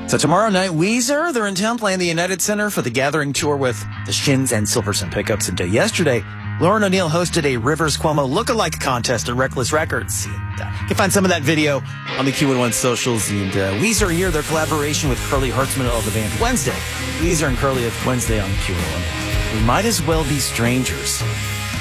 So tomorrow night, Weezer, they're in town playing the United Center for the Gathering Tour with the Shins and Silverson Pickups. And yesterday, Lauren O'Neill hosted a Rivers Cuomo lookalike contest at Reckless Records. And, you can find some of that video on the Q1 socials. And Weezer here, their collaboration with Curly Hertzman of the band Wednesday. Weezer and Curly of Wednesday on Q1. We might as well be strangers.